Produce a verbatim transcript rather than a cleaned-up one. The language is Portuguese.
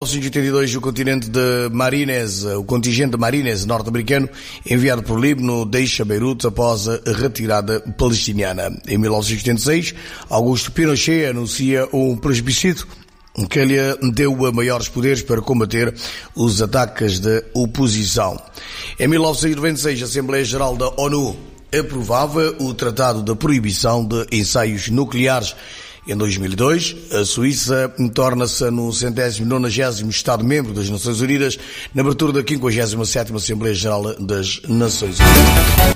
novecentos e oitenta e dois, o continente de Marines, o contingente de Marines norte-americano, enviado por Líbano, deixa Beirute após a retirada palestiniana. Em mil novecentos e oitenta e seis, Augusto Pinochet anuncia um plebiscito que lhe deu maiores poderes para combater os ataques da oposição. Em mil novecentos e noventa e seis, a Assembleia Geral da ONU aprovava o Tratado de Proibição de Ensaios Nucleares. Em dois mil e dois, a Suíça torna-se no centésimo nonagésimo Estado-membro das Nações Unidas, na abertura da quinquagésima sétima Assembleia Geral das Nações Unidas.